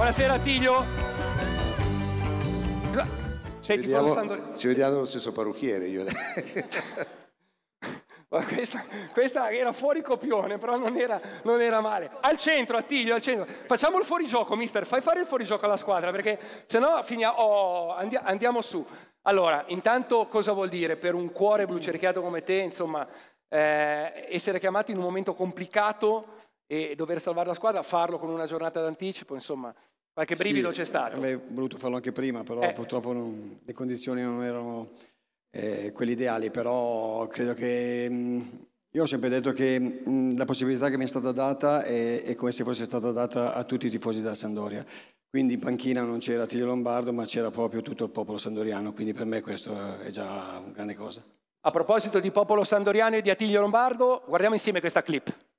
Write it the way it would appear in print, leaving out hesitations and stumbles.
Buonasera Attilio. Ci vediamo lo stesso parrucchiere io. Questa era fuori copione, però non era male. Al centro, Attilio, al centro. Facciamo il fuorigioco, mister. Fai fare il fuorigioco alla squadra, perché sennò finiamo. Oh, andiamo su. Allora, intanto cosa vuol dire per un cuore blu cerchiato come te, insomma, essere chiamato in un momento complicato e dover salvare la squadra, farlo con una giornata d'anticipo, insomma, qualche brivido c'è stato. Avrei voluto farlo anche prima, però purtroppo le condizioni non erano quelli ideali, però credo che io ho sempre detto che la possibilità che mi è stata data è come se fosse stata data a tutti i tifosi della Sampdoria. Quindi in panchina non c'era Attilio Lombardo, ma c'era proprio tutto il popolo sandoriano, quindi per me questo è già una grande cosa. A proposito di popolo sandoriano e di Attilio Lombardo, guardiamo insieme questa clip.